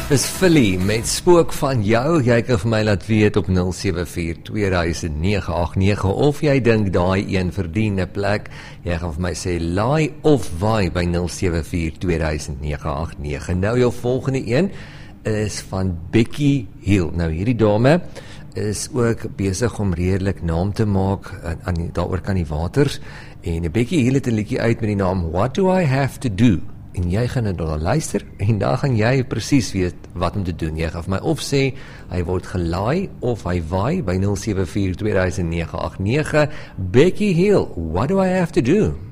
Dis Philly met Spook van jou. Jy kan vir my laat weet op 074-2009-89 of jy dink daai een verdien 'n plek. Jy gaan vir my sê laai of waai by 074-2009-89. Nou jou volgende een is van Becky Hill. Nou hierdie dame is ook besig om redelik naam te maak daaroor kan die waters. En Becky Hill het 'n liedjie uit met die naam What Do I Have To Do? En jy gaan dit dan luister en daar gaan jy presies weet wat om te doen. Jy gaan vir my of sê hy word gelaai of hy waai by 074-2009-89. Becky Hill, What Do I Have To Do?